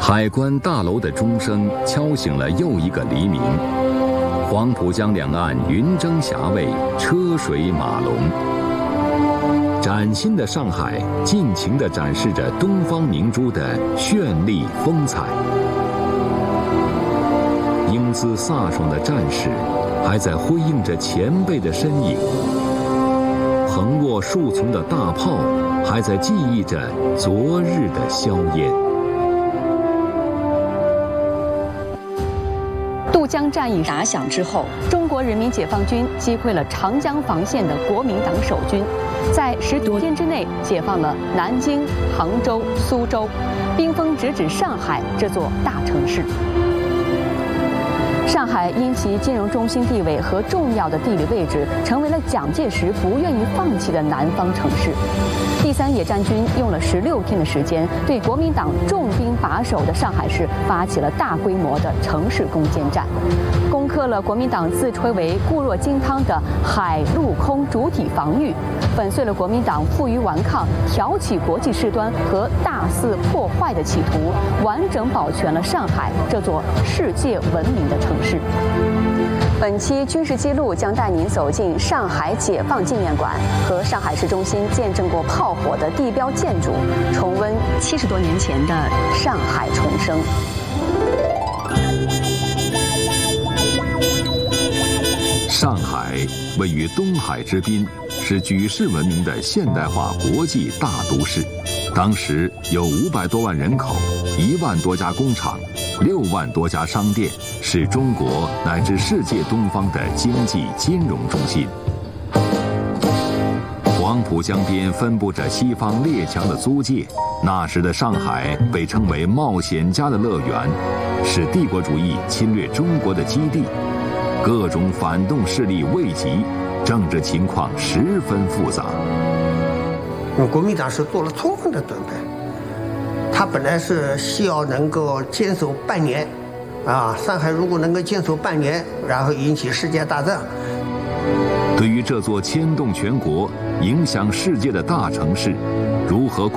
海关大楼的钟声敲醒了又一个黎明，黄浦江两岸云蒸霞蔚，车水马龙。崭新的上海尽情地展示着东方明珠的绚丽风采。英姿飒爽的战士还在辉映着前辈的身影，横卧树丛的大炮还在记忆着昨日的硝烟。 渡江战役打响之后，中国人民解放军击溃了长江防线的国民党守军，在10多天之内解放了南京、杭州、苏州，兵锋直指上海这座大城市。上海因其金融中心地位和重要的地理位置，成为了蒋介石不愿意放弃的南方城市。第3野战军用了16天的时间，对国民党重兵把守的上海市发起了大规模的城市攻坚战，攻克了国民党自吹为固若金汤的海陆空主体防御，粉碎了国民党负隅顽抗、挑起国际事端和大肆破坏的企图，完整保全了上海这座世界闻名的城市。本期军事记录将带您走进上海解放纪念馆和上海市中心见证过炮火的地标建筑，重温70多年前的上海重生。 上海位于东海之滨，是举世闻名的现代化国际大都市。当时有500多万人口，1万多家工厂，6万多家商店，是中国乃至世界东方的经济金融中心。黄浦江边分布着西方列强的租界，那时的上海被称为冒险家的乐园，是帝国主义侵略中国的基地。各种反动势力未及，政治情况十分复杂。 国民党是做了充分的准备，他本来是需要能够坚守半年，上海如果能够坚守半年，然后引起世界大战。 对于这座牵动全国、影响世界的大城市，如何